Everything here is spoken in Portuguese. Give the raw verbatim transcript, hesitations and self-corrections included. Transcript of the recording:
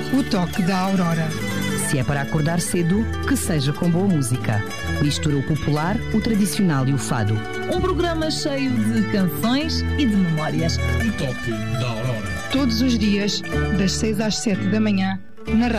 O toque da aurora. Se é para acordar cedo, que seja com boa música. Mistura o popular, o tradicional e o fado. Um programa cheio de canções e de memórias. O toque da aurora. Todos os dias, das seis às sete da manhã, na rádio.